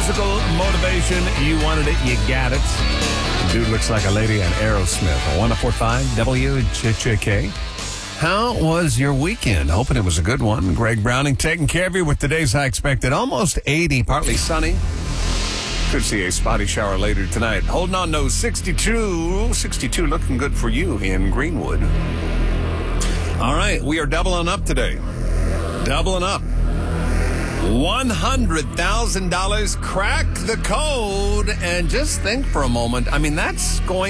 musical motivation. You wanted it, you got it. Dude looks like a lady on Aerosmith. 104.5 WJJK. How was your weekend? Hoping it was a good one. Greg Browning taking care of you with today's high expected. Almost 80, partly sunny. Could see a spotty shower later tonight. Holding on to 62. 62 looking good for you in Greenwood. All right, we are doubling up today. Doubling up. $100,000. Crack the code and just think for a moment. I mean, that's going